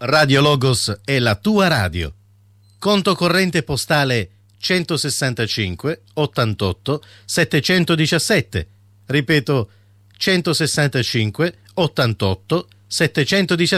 Radio Logos è la tua radio. Conto corrente postale 165 88 717. Ripeto, 165 88 717.